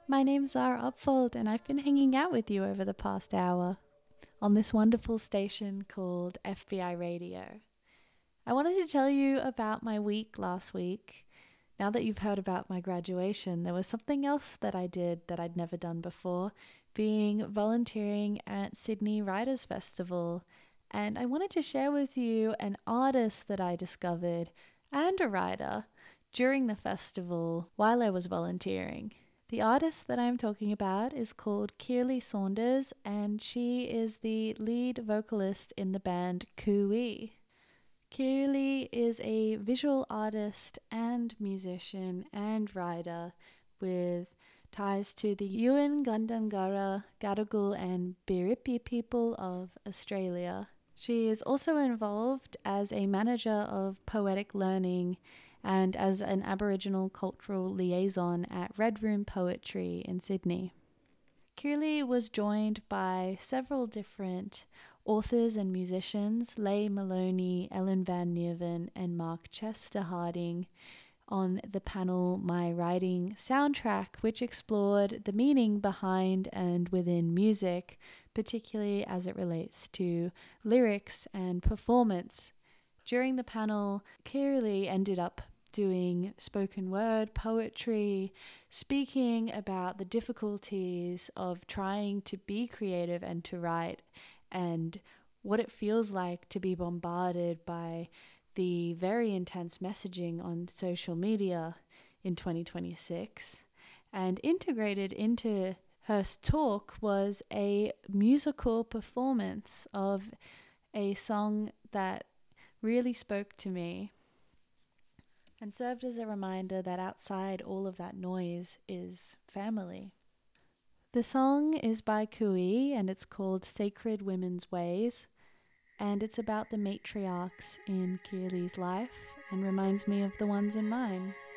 My name's Zara Upfold, and I've been hanging out with you over the past hour on this wonderful station called FBI Radio. I wanted to tell you about my week last week. Now that you've heard about my graduation, there was something else that I did that I'd never done before, being volunteering at Sydney Writers Festival. And I wanted to share with you an artist that I discovered and a writer during the festival while I was volunteering. The artist that I'm talking about is called Kirli Saunders, and she is the lead vocalist in the band Cooee. Kirli is a visual artist and musician and writer with ties to the Yuin Gundungurra, Gadigal and Biripi people of Australia. She is also involved as a manager of poetic learning and as an Aboriginal cultural liaison at Red Room Poetry in Sydney. Kirli was joined by several different authors and musicians, Leigh Maloney, Ellen Van Nieuwen, and Mark Chester Harding, on the panel My Writing Soundtrack, which explored the meaning behind and within music, particularly as it relates to lyrics and performance. During the panel, Kirli ended up doing spoken word poetry, speaking about the difficulties of trying to be creative and to write, and what it feels like to be bombarded by the very intense messaging on social media in 2026. And integrated into her talk was a musical performance of a song that really spoke to me and served as a reminder that outside all of that noise is family. The song is by Cooee and it's called Sacred Women's Ways, and it's about the matriarchs in Kirli's life and reminds me of the ones in mine.